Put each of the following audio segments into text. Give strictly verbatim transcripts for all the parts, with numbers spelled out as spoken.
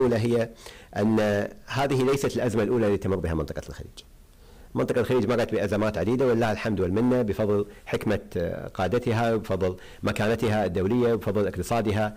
الأولى هي أن هذه ليست الأزمة الأولى التي تمر بها منطقة الخليج. منطقة الخليج مرت بأزمات عديدة ولله الحمد والمنة بفضل حكمة قادتها، بفضل مكانتها الدولية، بفضل اقتصادها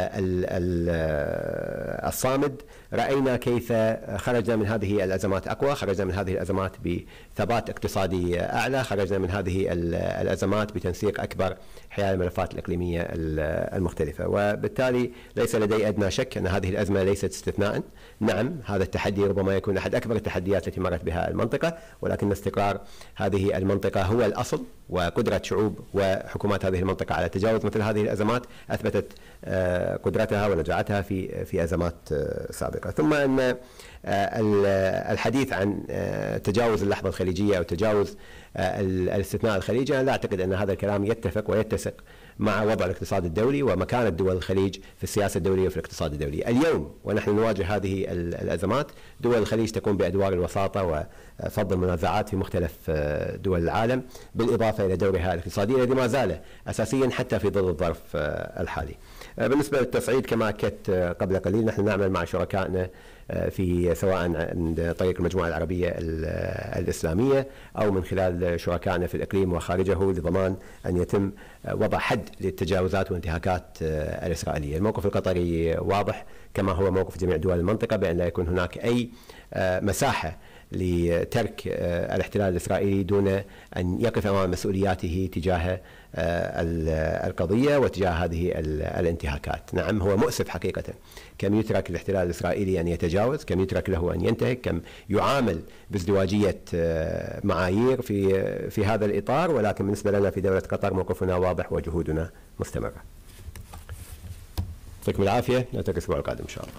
الصامد. رأينا كيف خرجنا من هذه الأزمات أقوى، خرجنا من هذه الأزمات بثبات اقتصادي أعلى، خرجنا من هذه الأزمات بتنسيق أكبر حيال الملفات الإقليمية المختلفة. وبالتالي ليس لدي أدنى شك أن هذه الأزمة ليست استثناء. نعم، هذا التحدي ربما يكون أحد أكبر التحديات التي مرت بها المنطقة، ولكن استقرار هذه المنطقة هو الأصل، وقدرة شعوب وحكومات هذه المنطقة على تجاوز مثل هذه الأزمات أثبتت قدرتها ونجاعتها في في أزمات سابقة. ثم أن الحديث عن تجاوز اللحظة الخليجية أو تجاوز الاستثناء الخليجي، أنا لا أعتقد أن هذا الكلام يتفق ويتسق مع وضع الاقتصاد الدولي ومكانة دول الخليج في السياسة الدولية وفي الاقتصاد الدولي. اليوم ونحن نواجه هذه الأزمات، دول الخليج تقوم بأدوار الوساطة وفض المنازعات في مختلف دول العالم، بالإضافة إلى دورها الاقتصادي الذي ما زال أساسيا حتى في ظل الظرف الحالي. بالنسبة للتصعيد كما أكدت قبل قليل، نحن نعمل مع شركائنا في سواء عند طريق المجموعة العربية الإسلامية أو من خلال شركائنا في الإقليم وخارجه لضمان أن يتم وضع حد للتجاوزات والانتهاكات الإسرائيلية. الموقف القطري واضح كما هو موقف جميع دول المنطقة بأن لا يكون هناك أي مساحة لترك الاحتلال الإسرائيلي دون أن يقف أمام مسؤولياته تجاه القضية وتجاه هذه الانتهاكات. نعم، هو مؤسف حقيقة كم يترك الاحتلال الإسرائيلي أن يتجاوز، كم يترك له أن ينتهك، كم يعامل بازدواجية معايير في في هذا الإطار، ولكن بالنسبة لنا في دولة قطر موقفنا واضح وجهودنا مستمرة. يعطيكم العافية، نلتقي الأسبوع القادم إن شاء الله.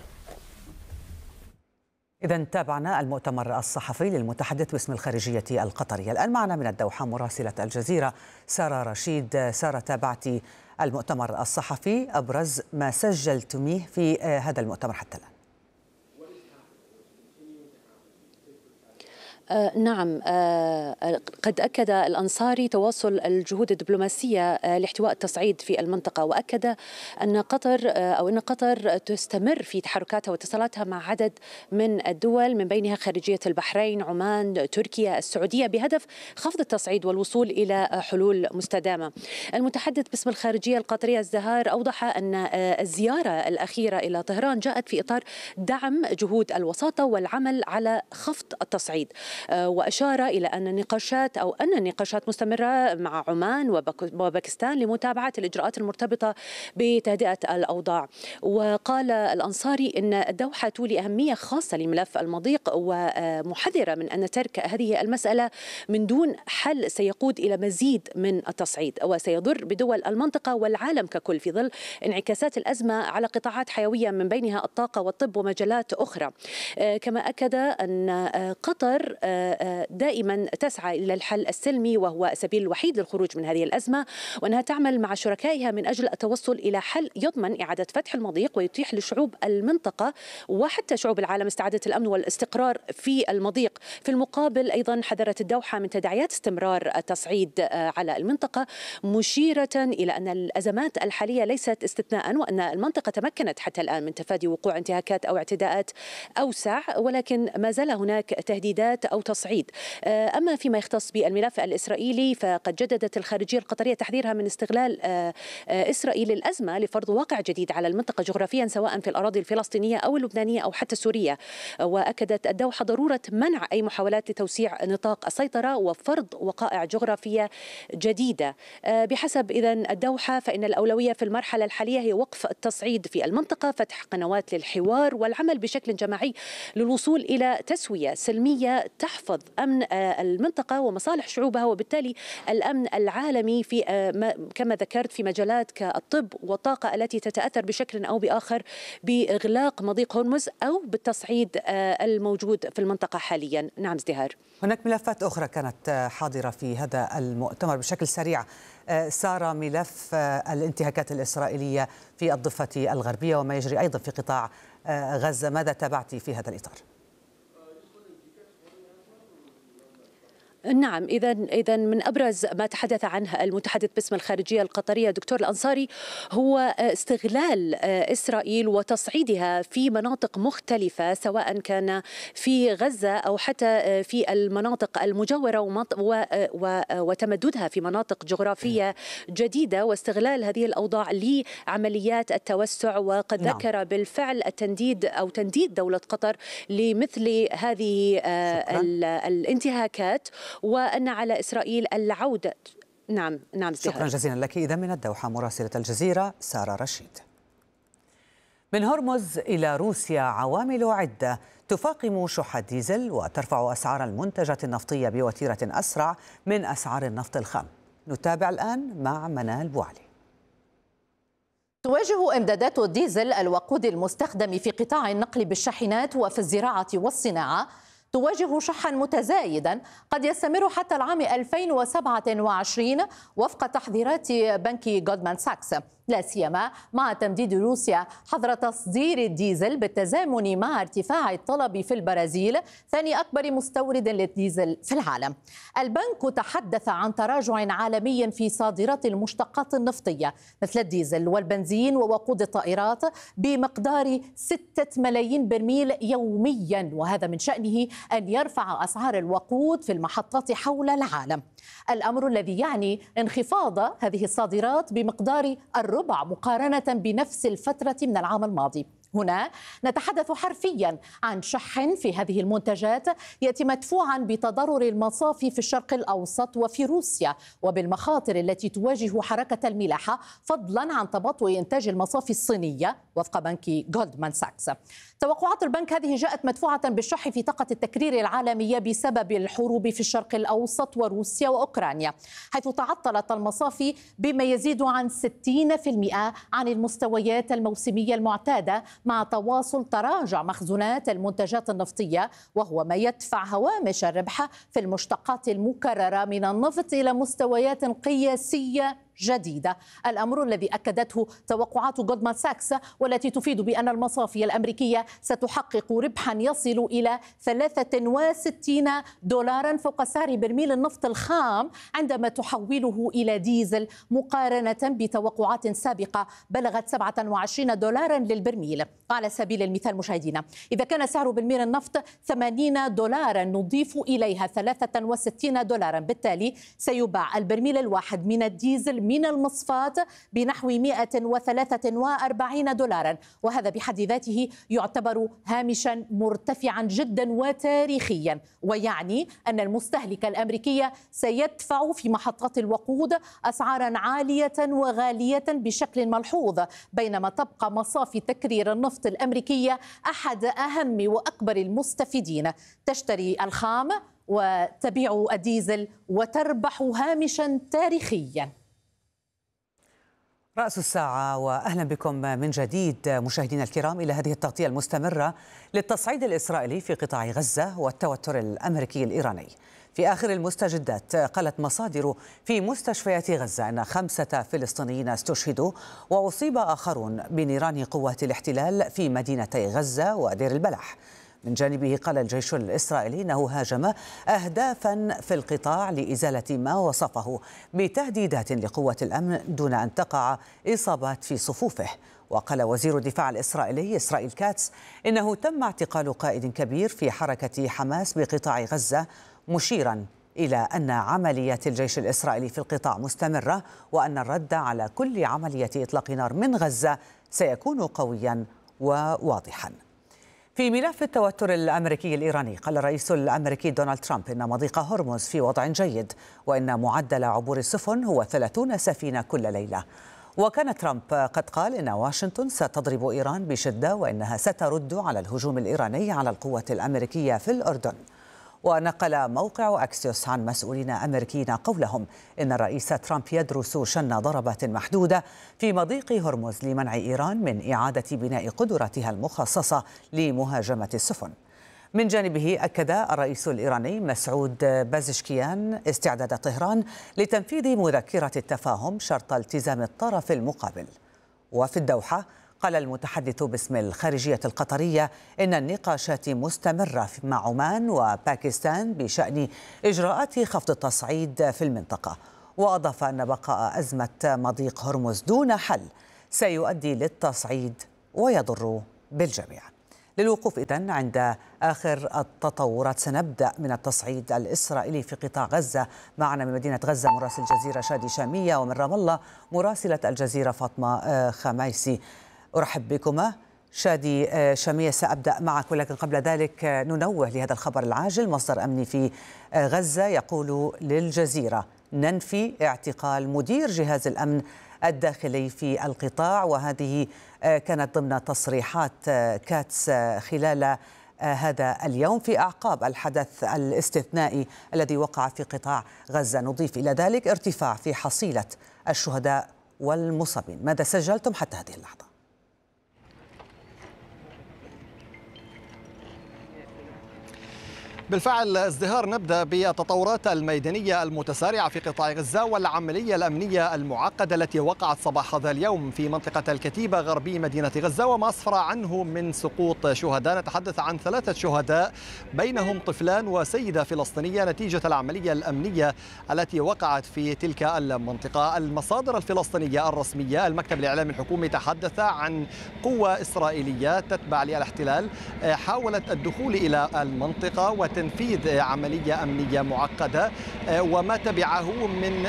إذا تابعنا المؤتمر الصحفي للمتحدث باسم الخارجية القطرية. الآن معنا من الدوحة مراسلة الجزيرة سارة رشيد. سارة، تابعت المؤتمر الصحفي، أبرز ما سجلتميه في هذا المؤتمر حتى الآن؟ آه نعم، آه قد أكد الأنصاري تواصل الجهود الدبلوماسية آه لاحتواء التصعيد في المنطقة، وأكد أن قطر آه أو أن قطر تستمر في تحركاتها واتصالاتها مع عدد من الدول من بينها خارجية البحرين، عمان، تركيا، السعودية، بهدف خفض التصعيد والوصول إلى حلول مستدامة. المتحدث باسم الخارجية القطرية الزهار أوضح أن آه الزيارة الأخيرة إلى طهران جاءت في إطار دعم جهود الوساطة والعمل على خفض التصعيد، وأشار إلى أن النقاشات أو أن النقاشات مستمرة مع عمان وباكستان لمتابعة الإجراءات المرتبطة بتهدئة الأوضاع. وقال الأنصاري أن الدوحة تولي أهمية خاصة لملف المضيق، ومحذرة من أن ترك هذه المسألة من دون حل سيقود إلى مزيد من التصعيد وسيضر بدول المنطقة والعالم ككل في ظل انعكاسات الأزمة على قطاعات حيوية من بينها الطاقة والطب ومجالات أخرى. كما أكد أن قطر دائما تسعى إلى الحل السلمي وهو السبيل الوحيد للخروج من هذه الأزمة، وأنها تعمل مع شركائها من أجل التوصل إلى حل يضمن إعادة فتح المضيق ويتيح لشعوب المنطقة وحتى شعوب العالم استعادة الأمن والاستقرار في المضيق. في المقابل أيضا حذرت الدوحة من تداعيات استمرار التصعيد على المنطقة، مشيرة إلى أن الأزمات الحالية ليست استثناء، وأن المنطقة تمكنت حتى الآن من تفادي وقوع انتهاكات أو اعتداءات أوسع، ولكن ما زال هناك تهديدات أو تصعيد. أما فيما يختص بالملف الإسرائيلي، فقد جددت الخارجية القطرية تحذيرها من استغلال إسرائيل الأزمة لفرض واقع جديد على المنطقة جغرافيا، سواء في الأراضي الفلسطينية أو اللبنانية أو حتى السورية. وأكدت الدوحة ضرورة منع أي محاولات لتوسيع نطاق السيطرة وفرض وقائع جغرافية جديدة. بحسب إذن الدوحة فإن الأولوية في المرحلة الحالية هي وقف التصعيد في المنطقة، فتح قنوات للحوار والعمل بشكل جماعي للوصول إلى تسوية سلمية تحفظ أمن المنطقة ومصالح شعوبها، وبالتالي الأمن العالمي في كما ذكرت في مجالات كالطب والطاقة التي تتأثر بشكل أو بآخر بإغلاق مضيق هرمز أو بالتصعيد الموجود في المنطقة حاليا. نعم ازدهار. هناك ملفات أخرى كانت حاضرة في هذا المؤتمر بشكل سريع. سارة، ملف الانتهاكات الإسرائيلية في الضفة الغربية وما يجري أيضا في قطاع غزة، ماذا تابعتي في هذا الإطار؟ نعم، إذا إذا من أبرز ما تحدث عنه المتحدث باسم الخارجية القطرية دكتور الأنصاري هو استغلال إسرائيل وتصعيدها في مناطق مختلفة، سواء كان في غزة أو حتى في المناطق المجاورة وتمددها في مناطق جغرافية جديدة، واستغلال هذه الأوضاع لعمليات التوسع. وقد نعم. ذكر بالفعل التنديد أو تنديد دولة قطر لمثل هذه الانتهاكات، وأن على إسرائيل العودة. نعم نعم شكرا جزيلا لك. إذا من الدوحة مراسلة الجزيرة سارة رشيد. من هرمز إلى روسيا عوامل عدة تفاقم شح الديزل وترفع أسعار المنتجات النفطية بوتيرة أسرع من أسعار النفط الخام. نتابع الآن مع منال بوعلي. تواجه إمدادات الديزل الوقود المستخدم في قطاع النقل بالشاحنات وفي الزراعة والصناعة تواجه شحا متزايدا قد يستمر حتى العام ألفين وسبعة وعشرين وفق تحذيرات بنك جولدمان ساكس، لا سيما مع تمديد روسيا حظر تصدير الديزل بالتزامن مع ارتفاع الطلب في البرازيل ثاني أكبر مستورد للديزل في العالم. البنك تحدث عن تراجع عالمي في صادرات المشتقات النفطية مثل الديزل والبنزين ووقود الطائرات بمقدار ستة ملايين برميل يوميا، وهذا من شأنه أن يرفع أسعار الوقود في المحطات حول العالم، الأمر الذي يعني انخفاض هذه الصادرات بمقدار الربع مقارنة بنفس الفترة من العام الماضي. هنا نتحدث حرفيا عن شح في هذه المنتجات يأتي مدفوعا بتضرر المصافي في الشرق الأوسط وفي روسيا وبالمخاطر التي تواجه حركة الملاحة، فضلا عن تباطؤ إنتاج المصافي الصينية وفق بنك جولدمان ساكس. توقعات البنك هذه جاءت مدفوعة بالشح في طاقة التكرير العالمية بسبب الحروب في الشرق الأوسط وروسيا وأوكرانيا، حيث تعطلت المصافي بما يزيد عن ستين بالمئة عن المستويات الموسمية المعتادة، مع تواصل تراجع مخزونات المنتجات النفطية، وهو ما يدفع هوامش الربح في المشتقات المكررة من النفط إلى مستويات قياسية جديدة، الأمر الذي أكدته توقعات جولدمان ساكس والتي تفيد بأن المصافي الأمريكية ستحقق ربحا يصل إلى ثلاثة وستين دولارا فوق سعر برميل النفط الخام عندما تحوله إلى ديزل، مقارنة بتوقعات سابقة بلغت سبعة وعشرين دولارا للبرميل. على سبيل المثال مشاهدينا، إذا كان سعر برميل النفط ثمانين دولارا نضيف إليها ثلاثة وستين دولارا، بالتالي سيباع البرميل الواحد من الديزل من المصفاة بنحو مئة وثلاثة وأربعين دولارا، وهذا بحد ذاته يعتبر هامشا مرتفعا جدا وتاريخيا، ويعني أن المستهلك الأمريكي سيدفع في محطات الوقود أسعارا عالية وغالية بشكل ملحوظ، بينما تبقى مصافي تكرير النفط الأمريكية أحد أهم وأكبر المستفيدين، تشتري الخام وتبيع الديزل وتربح هامشا تاريخيا. رأس الساعة، وأهلا بكم من جديد مشاهدينا الكرام إلى هذه التغطية المستمرة للتصعيد الإسرائيلي في قطاع غزة والتوتر الأمريكي الإيراني. في آخر المستجدات قالت مصادر في مستشفيات غزة أن خمسة فلسطينيين استشهدوا وأصيب آخرون بنيران قوات الاحتلال في مدينتي غزة ودير البلح. من جانبه قال الجيش الإسرائيلي أنه هاجم أهدافا في القطاع لإزالة ما وصفه بتهديدات لقوة الأمن دون أن تقع إصابات في صفوفه. وقال وزير الدفاع الإسرائيلي إسرائيل كاتس إنه تم اعتقال قائد كبير في حركة حماس بقطاع غزة، مشيرا إلى أن عمليات الجيش الإسرائيلي في القطاع مستمرة، وأن الرد على كل عملية إطلاق نار من غزة سيكون قويا وواضحا. في ملف التوتر الأمريكي الإيراني قال الرئيس الأمريكي دونالد ترامب إن مضيق هرمز في وضع جيد، وإن معدل عبور السفن هو ثلاثين سفينة كل ليلة. وكان ترامب قد قال إن واشنطن ستضرب إيران بشدة وإنها سترد على الهجوم الإيراني على القوات الأمريكية في الأردن. ونقل موقع أكسيوس عن مسؤولين أمريكيين قولهم إن الرئيس ترامب يدرس شن ضربات محدودة في مضيق هرمز لمنع إيران من إعادة بناء قدرتها المخصصة لمهاجمة السفن. من جانبه أكد الرئيس الإيراني مسعود بازشكيان استعداد طهران لتنفيذ مذكرة التفاهم شرط التزام الطرف المقابل. وفي الدوحة قال المتحدث باسم الخارجية القطرية إن النقاشات مستمرة مع عمان وباكستان بشأن إجراءات خفض التصعيد في المنطقة، وأضاف أن بقاء أزمة مضيق هرمز دون حل سيؤدي للتصعيد ويضر بالجميع. للوقوف إذن عند آخر التطورات سنبدأ من التصعيد الإسرائيلي في قطاع غزة. معنا من مدينة غزة مراسل الجزيرة شادي شامية، ومن رام الله مراسلة الجزيرة فاطمة خميسي. أرحب بكما. شادي شامية، سأبدأ معك، ولكن قبل ذلك ننوه لهذا الخبر العاجل. مصدر أمني في غزة يقول للجزيرة ننفي اعتقال مدير جهاز الأمن الداخلي في القطاع، وهذه كانت ضمن تصريحات كاتس خلال هذا اليوم في أعقاب الحدث الاستثنائي الذي وقع في قطاع غزة. نضيف إلى ذلك ارتفاع في حصيلة الشهداء والمصابين. ماذا سجلتم حتى هذه اللحظة؟ بالفعل ازدهار، نبدأ بالتطورات الميدانية المتسارعة في قطاع غزة والعملية الأمنية المعقدة التي وقعت صباح هذا اليوم في منطقة الكتيبة غربي مدينة غزة، وما أسفر عنه من سقوط شهداء. نتحدث عن ثلاثة شهداء بينهم طفلان وسيدة فلسطينية نتيجة العملية الأمنية التي وقعت في تلك المنطقة. المصادر الفلسطينية الرسمية، المكتب الإعلامي الحكومي، تحدث عن قوة إسرائيلية تتبع للاحتلال حاولت الدخول إلى المنطقة وتنفيذ عملية أمنية معقدة، وما تبعه من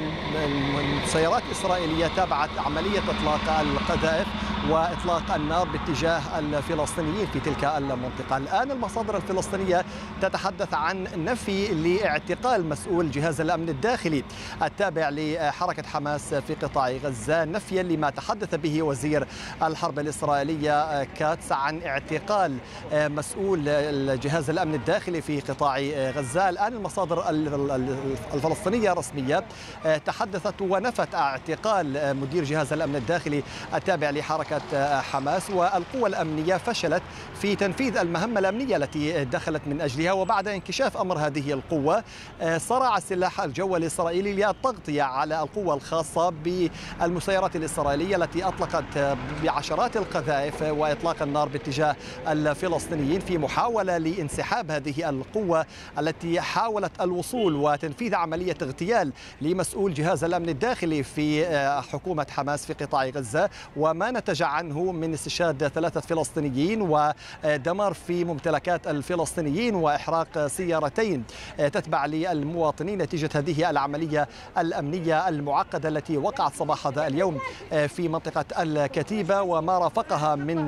سيارات إسرائيلية تابعت عملية إطلاق القذائف وإطلاق النار باتجاه الفلسطينيين في تلك المنطقة. الآن المصادر الفلسطينية تتحدث عن نفي لاعتقال مسؤول جهاز الأمن الداخلي التابع لحركة حماس في قطاع غزة، نفيا لما تحدث به وزير الحرب الإسرائيلية كاتس عن اعتقال مسؤول جهاز الأمن الداخلي في قطاع غزة. الآن المصادر الفلسطينية الرسمية تحدثت ونفت اعتقال مدير جهاز الأمن الداخلي التابع لحركة حماس، والقوى الأمنية فشلت في تنفيذ المهمة الأمنية التي دخلت من أجلها. وبعد انكشاف أمر هذه القوة صرع السلاح الجوي الإسرائيلي للتغطية على القوة الخاصة بالمسيرات الإسرائيلية التي أطلقت بعشرات القذائف وإطلاق النار باتجاه الفلسطينيين في محاولة لانسحاب هذه القوة التي حاولت الوصول وتنفيذ عملية اغتيال لمسؤول جهاز الأمن الداخلي في حكومة حماس في قطاع غزة، وما نتج عنه من استشهاد ثلاثة فلسطينيين ودمار في ممتلكات الفلسطينيين وإحراق سيارتين تتبع للمواطنين نتيجة هذه العملية الأمنية المعقدة التي وقعت صباح هذا اليوم في منطقة الكتيبة وما رافقها من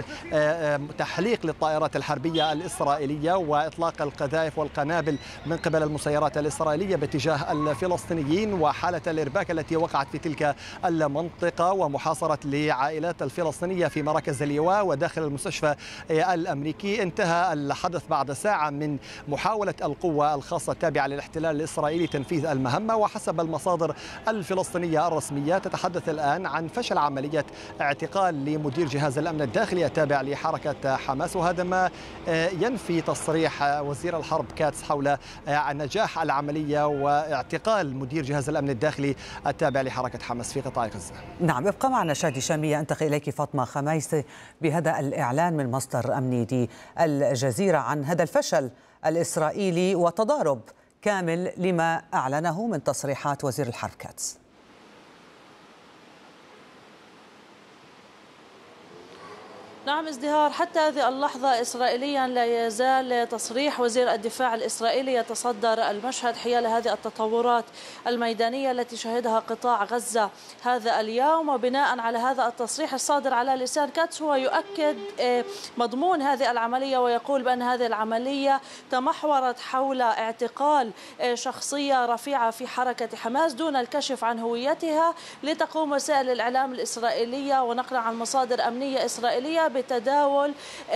تحليق للطائرات الحربية الإسرائيلية وإطلاق القذائف والقنابل من قبل المسيرات الإسرائيلية باتجاه الفلسطينيين، وحالة الإرباك التي وقعت في تلك المنطقة ومحاصرة لعائلات الفلسطينية في مراكز اللواء وداخل المستشفى الأمريكي. انتهى الحدث بعد ساعة من محاولة القوة الخاصة التابعة للاحتلال الإسرائيلي تنفيذ المهمة. وحسب المصادر الفلسطينية الرسمية تتحدث الآن عن فشل عملية اعتقال لمدير جهاز الأمن الداخلي التابع لحركة حماس، وهذا ما ينفي تصريح وزير الحرب كاتس حول نجاح العملية واعتقال مدير جهاز الأمن الداخلي التابع لحركة حماس في قطاع غزة. نعم، ابقى معنا شادي شامية. أنتقل إليك فاطمة خميسي بهذا الإعلان من مصدر أمني للجزيرة عن هذا الفشل الإسرائيلي وتضارب كامل لما أعلنه من تصريحات وزير الحرب كاتس. نعم ازدهار، حتى هذه اللحظة إسرائيليا لا يزال تصريح وزير الدفاع الإسرائيلي يتصدر المشهد حيال هذه التطورات الميدانية التي شهدها قطاع غزة هذا اليوم. وبناء على هذا التصريح الصادر على لسان كاتس هو يؤكد مضمون هذه العملية ويقول بأن هذه العملية تمحورت حول اعتقال شخصية رفيعة في حركة حماس دون الكشف عن هويتها، لتقوم وسائل الإعلام الإسرائيلية ونقلا عن مصادر أمنية إسرائيلية بتداول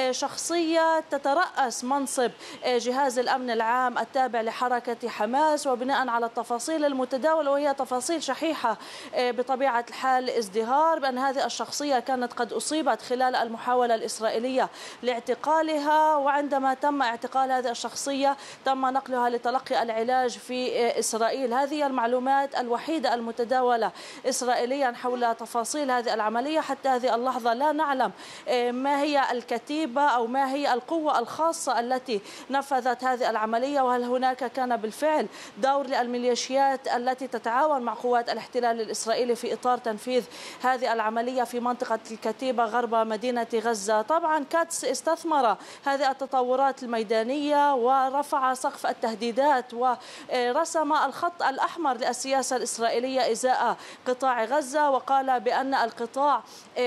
شخصية تترأس منصب جهاز الأمن العام التابع لحركة حماس، وبناء على التفاصيل المتداولة وهي تفاصيل شحيحة بطبيعة الحال ازدهار بأن هذه الشخصية كانت قد أصيبت خلال المحاولة الإسرائيلية لاعتقالها، وعندما تم اعتقال هذه الشخصية تم نقلها لتلقي العلاج في إسرائيل. هذه المعلومات الوحيدة المتداولة إسرائيليا حول تفاصيل هذه العملية. حتى هذه اللحظة لا نعلم ما هي الكتيبة أو ما هي القوة الخاصة التي نفذت هذه العملية، وهل هناك كان بالفعل دور للميليشيات التي تتعاون مع قوات الاحتلال الإسرائيلي في إطار تنفيذ هذه العملية في منطقة الكتيبة غرب مدينة غزة. طبعا كاتس استثمر هذه التطورات الميدانية ورفع سقف التهديدات ورسم الخط الأحمر للسياسة الإسرائيلية إزاء قطاع غزة، وقال بأن القطاع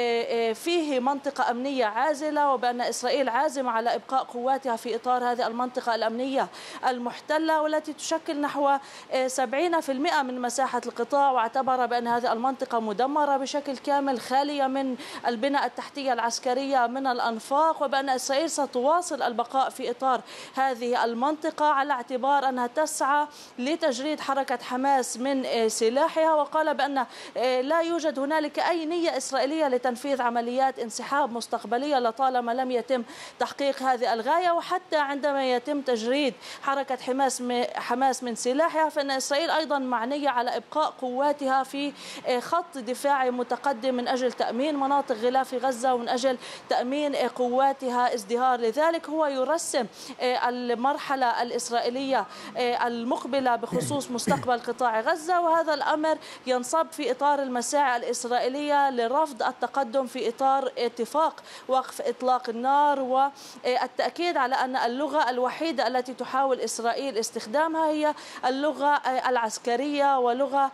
فيه منطقة أمنية عازلة وبأن إسرائيل عازمة على إبقاء قواتها في إطار هذه المنطقة الأمنية المحتلة والتي تشكل نحو سبعين بالمئة من مساحة القطاع، واعتبر بأن هذه المنطقة مدمرة بشكل كامل خالية من البنى التحتية العسكرية من الأنفاق، وبأن إسرائيل ستواصل البقاء في إطار هذه المنطقة على اعتبار أنها تسعى لتجريد حركة حماس من سلاحها. وقال بأن لا يوجد هنالك أي نية إسرائيلية لتنفيذ عمليات انسحاب مستقبلية لطالما لم يتم تحقيق هذه الغاية، وحتى عندما يتم تجريد حركة حماس حماس من سلاحها فإن إسرائيل أيضا معنية على إبقاء قواتها في خط دفاعي متقدم من أجل تأمين مناطق غلاف غزة ومن أجل تأمين قواتها ازدهار. لذلك هو يرسم المرحلة الإسرائيلية المقبلة بخصوص مستقبل قطاع غزة، وهذا الأمر ينصب في إطار المساعي الإسرائيلية لرفض التقدم في إطار اتفاق وقف إطلاق النار، والتأكيد على أن اللغة الوحيدة التي تحاول إسرائيل استخدامها هي اللغة العسكرية، ولغة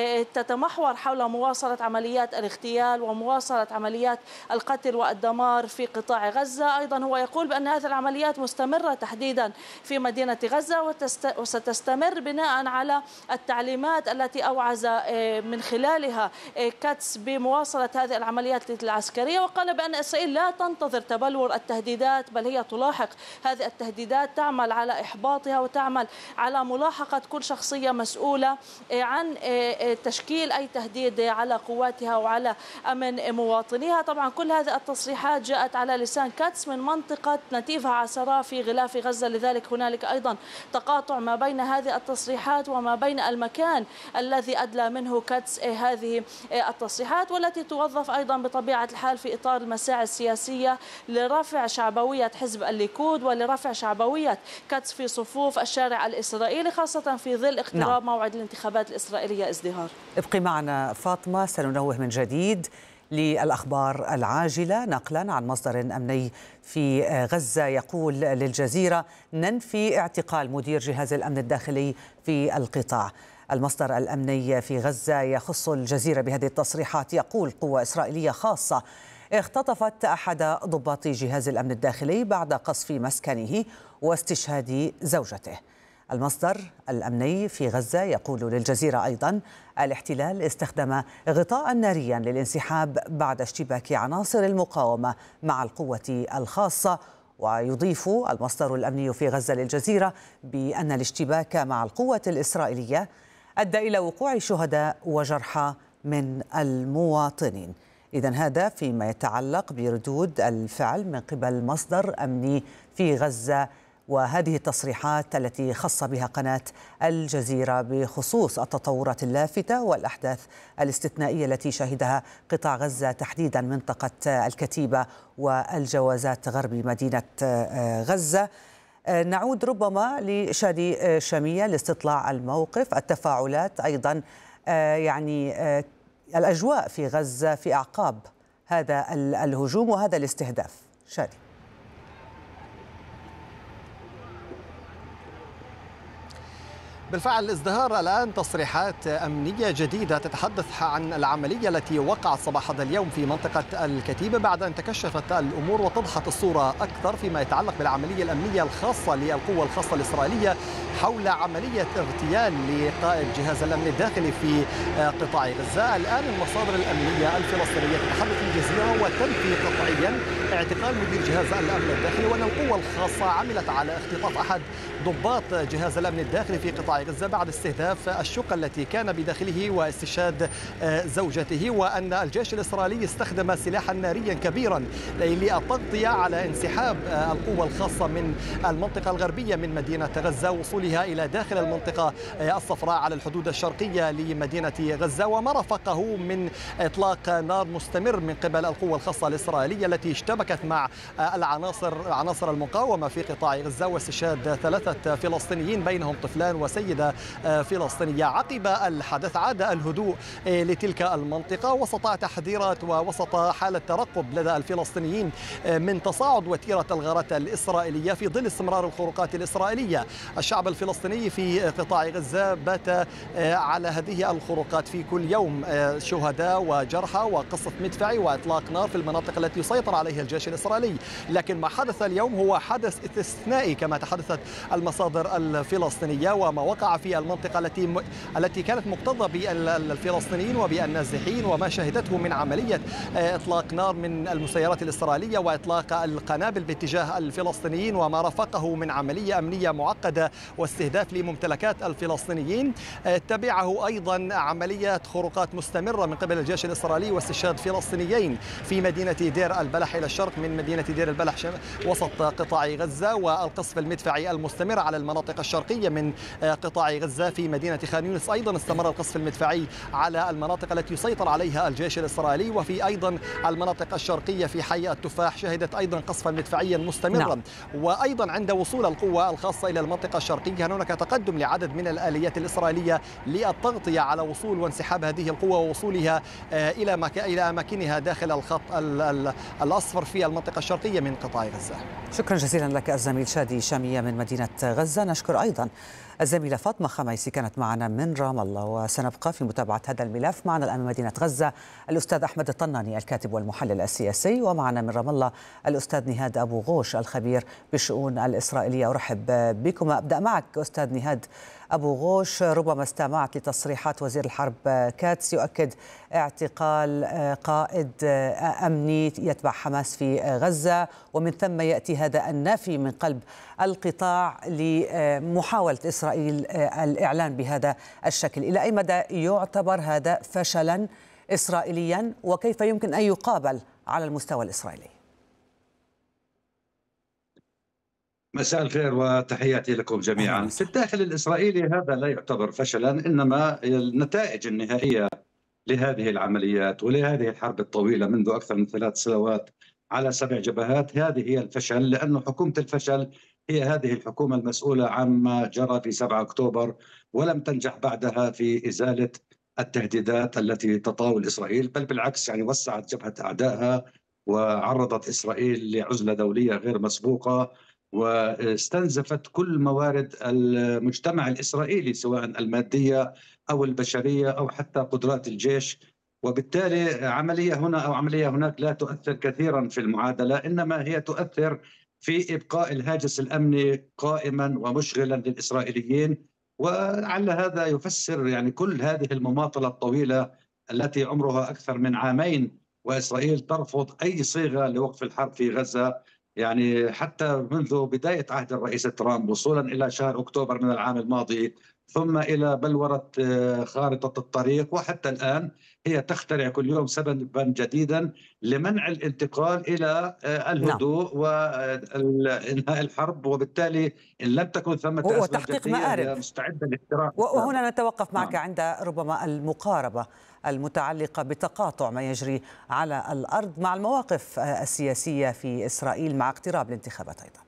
تتمحور حول مواصلة عمليات الاغتيال ومواصلة عمليات القتل والدمار في قطاع غزة. أيضا هو يقول بأن هذه العمليات مستمرة تحديدا في مدينة غزة وستستمر بناء على التعليمات التي أوعز من خلالها كاتس بمواصلة هذه العمليات العسكرية. وقال بأن إسرائيل لا تنتظر تبلور التهديدات بل هي تلاحق هذه التهديدات، تعمل على إحباطها وتعمل على ملاحقة كل شخصية مسؤولة عن تشكيل أي تهديد على قواتها وعلى أمن مواطنيها. طبعا كل هذه التصريحات جاءت على لسان كاتس من منطقة نتيفا عسرا في غلاف غزة، لذلك هنالك أيضا تقاطع ما بين هذه التصريحات وما بين المكان الذي أدلى منه كاتس هذه التصريحات، والتي توظف أيضا بطبيعة الحال في إطار المساعي السياسية لرفع شعبوية حزب الليكود ولرفع شعبوية كاتس في صفوف الشارع الإسرائيلي، خاصة في ظل اقتراب نعم. موعد الانتخابات الإسرائيلية ازدهار. ابقي معنا فاطمة، سننوه من جديد للأخبار العاجلة نقلا عن مصدر أمني في غزة يقول للجزيرة: ننفي اعتقال مدير جهاز الأمن الداخلي في القطاع. المصدر الأمني في غزة يخص الجزيرة بهذه التصريحات، يقول: قوة إسرائيلية خاصة اختطفت أحد ضباط جهاز الأمن الداخلي بعد قصف مسكنه واستشهاد زوجته. المصدر الأمني في غزة يقول للجزيرة أيضا: الاحتلال استخدم غطاء ناريا للانسحاب بعد اشتباك عناصر المقاومة مع القوة الخاصة. ويضيف المصدر الأمني في غزة للجزيرة بأن الاشتباك مع القوة الإسرائيلية أدى إلى وقوع شهداء وجرحى من المواطنين. إذن هذا فيما يتعلق بردود الفعل من قبل مصدر أمني في غزة، وهذه التصريحات التي خص بها قناة الجزيرة بخصوص التطورات اللافتة والأحداث الاستثنائية التي شهدها قطاع غزة، تحديدا منطقة الكتيبة والجوازات غرب مدينة غزة. نعود ربما لشادي شامية لاستطلاع الموقف، التفاعلات أيضا، يعني الأجواء في غزة في أعقاب هذا الهجوم وهذا الاستهداف. شادي. بالفعل ازدهار الآن تصريحات أمنية جديدة تتحدث عن العملية التي وقعت صباح هذا اليوم في منطقة الكتيبة بعد أن تكشفت الأمور واتضحت الصورة أكثر فيما يتعلق بالعملية الأمنية الخاصة للقوة الخاصة الإسرائيلية حول عملية اغتيال لقائد جهاز الأمن الداخلي في قطاع غزة. الآن المصادر الأمنية الفلسطينية تتحدث الجزيرة وتنفي قطعيا اعتقال مدير جهاز الأمن الداخلي وأن القوة الخاصة عملت على اختطاف أحد ضباط جهاز الأمن الداخلي في قطاع غزة بعد استهداف الشقة التي كان بداخله واستشهاد زوجته، وأن الجيش الإسرائيلي استخدم سلاحا ناريا كبيرا للتغطية على انسحاب القوة الخاصة من المنطقة الغربية من مدينة غزة وصولها إلى داخل المنطقة الصفراء على الحدود الشرقية لمدينة غزة، وما رافقه من إطلاق نار مستمر من قبل القوة الخاصة الإسرائيلية التي اشتبكت مع العناصر عناصر المقاومة في قطاع غزة واستشهاد ثلاثة فلسطينيين بينهم طفلان وسيدة فلسطينية. عقب الحدث عاد الهدوء لتلك المنطقة وسط تحذيرات ووسط حالة ترقب لدى الفلسطينيين من تصاعد وتيرة الغارات الإسرائيلية في ظل استمرار الخروقات الإسرائيلية. الشعب الفلسطيني في قطاع غزة بات على هذه الخروقات في كل يوم شهداء وجرحى وقصف مدفعي وإطلاق نار في المناطق التي يسيطر عليها الجيش الإسرائيلي، لكن ما حدث اليوم هو حدث استثنائي كما تحدثت المصادر الفلسطينية، وما وقع في المنطقة التي التي كانت مكتظة بالفلسطينيين وبالنازحين وما شهدته من عملية إطلاق نار من المسيرات الإسرائيلية وإطلاق القنابل باتجاه الفلسطينيين وما رافقه من عملية أمنية معقدة واستهداف لممتلكات الفلسطينيين. تبعه أيضا عملية خروقات مستمرة من قبل الجيش الإسرائيلي واستشهاد فلسطينيين في مدينة دير البلح إلى الشرق من مدينة دير البلح وسط قطاع غزة، والقصف المدفعي المستمر على المناطق الشرقية من قطاع غزة في مدينة خان يونس. أيضا استمر القصف المدفعي على المناطق التي يسيطر عليها الجيش الإسرائيلي، وفي أيضا المناطق الشرقية في حي التفاح شهدت أيضا قصفا مدفعيا مستمرا. نعم. وأيضا عند وصول القوة الخاصة إلى المنطقة الشرقية كان هناك تقدم لعدد من الآليات الإسرائيلية للتغطية على وصول وانسحاب هذه القوة ووصولها إلى إلى أماكنها داخل الخط الأصفر في المنطقة الشرقية من قطاع غزة. شكرا جزيلا لك الزميل شادي شامية من مدينة غزة. نشكر أيضا الزميلة فاطمة خميسي كانت معنا من رام الله، وسنبقى في متابعة هذا الملف. معنا الآن من مدينة غزة الأستاذ أحمد الطناني الكاتب والمحلل السياسي، ومعنا من رام الله الأستاذ نهاد أبو غوش الخبير بالشؤون الإسرائيلية. أرحب بكم. أبدأ معك أستاذ نهاد أبو غوش. ربما استمعت لتصريحات وزير الحرب كاتس يؤكد اعتقال قائد أمني يتبع حماس في غزة، ومن ثم يأتي هذا النافي من قلب القطاع لمحاولة إسرائيل الإعلان بهذا الشكل. إلى أي مدى يعتبر هذا فشلا إسرائيليا، وكيف يمكن أن يقابل على المستوى الإسرائيلي؟ مساء الخير وتحياتي لكم جميعا. في الداخل الإسرائيلي هذا لا يعتبر فشلا، إنما النتائج النهائية لهذه العمليات ولهذه الحرب الطويلة منذ أكثر من ثلاث سنوات على سبع جبهات، هذه هي الفشل، لأن حكومة الفشل هي هذه الحكومة المسؤولة عما جرى في سبعة أكتوبر، ولم تنجح بعدها في إزالة التهديدات التي تطاول إسرائيل، بل بالعكس يعني وسعت جبهة أعدائها وعرضت إسرائيل لعزلة دولية غير مسبوقة، واستنزفت كل موارد المجتمع الإسرائيلي سواء المادية أو البشرية أو حتى قدرات الجيش. وبالتالي عملية هنا أو عملية هناك لا تؤثر كثيرا في المعادلة، إنما هي تؤثر في إبقاء الهاجس الأمني قائما ومشغلا للإسرائيليين. ولعل هذا يفسر يعني كل هذه المماطلة الطويلة التي عمرها أكثر من عامين وإسرائيل ترفض أي صيغة لوقف الحرب في غزة، يعني حتى منذ بداية عهد الرئيس ترامب وصولا إلى شهر أكتوبر من العام الماضي، ثم إلى بلورة خارطة الطريق، وحتى الآن هي تخترع كل يوم سببا جديدا لمنع الانتقال إلى الهدوء وإنهاء الحرب. وبالتالي إن لم تكن ثمة وتحقيق مآرب مستعدة للاحتراق. وهنا نتوقف معك نعم. عند ربما المقاربة المتعلقة بتقاطع ما يجري على الأرض مع المواقف السياسية في إسرائيل مع اقتراب الانتخابات أيضا.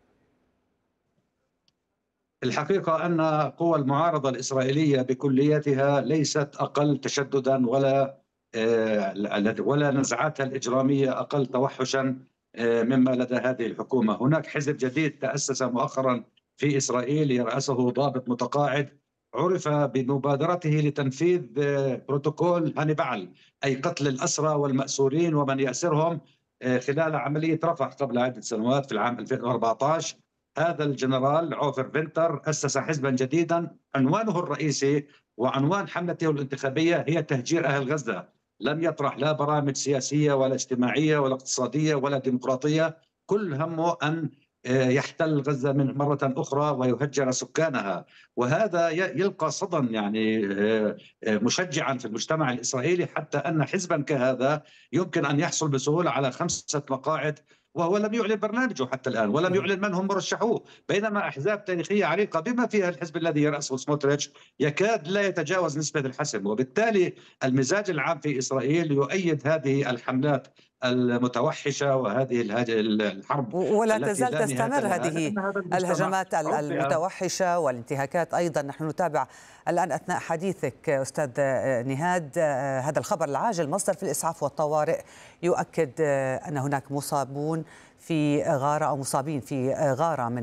الحقيقة أن قوى المعارضة الإسرائيلية بكليتها ليست أقل تشددا ولا ولا نزعاتها الإجرامية أقل توحشا مما لدى هذه الحكومة. هناك حزب جديد تأسس مؤخرا في إسرائيل يرأسه ضابط متقاعد عرف بمبادرته لتنفيذ بروتوكول هانيبال، أي قتل الأسرى والمأسورين ومن يأسرهم خلال عملية رفح قبل عدة سنوات في العام ألفين وأربعة عشر. هذا الجنرال عوفر فينتر أسس حزبا جديدا عنوانه الرئيسي وعنوان حملته الانتخابية هي تهجير أهل غزة. لم يطرح لا برامج سياسية ولا اجتماعية ولا اقتصادية ولا ديمقراطية، كل همه أن يحتل غزة من مرة أخرى ويهجر سكانها. وهذا يلقى صدى يعني مشجعا في المجتمع الإسرائيلي، حتى أن حزبا كهذا يمكن أن يحصل بسهولة على خمسة مقاعد وهو لم يعلن برنامجه حتى الآن ولم يعلن من هم مرشحوه، بينما أحزاب تاريخية عريقة بما فيها الحزب الذي يرأسه سموتريتش يكاد لا يتجاوز نسبة الحسم. وبالتالي المزاج العام في إسرائيل يؤيد هذه الحملات المتوحشة وهذه الحرب، ولا تزال تستمر هذه الهجمات المتوحشة والانتهاكات. أيضا نحن نتابع الآن أثناء حديثك أستاذ نهاد هذا الخبر العاجل. مصدر في الإسعاف والطوارئ يؤكد أن هناك مصابون في غارة أو مصابين في غارة من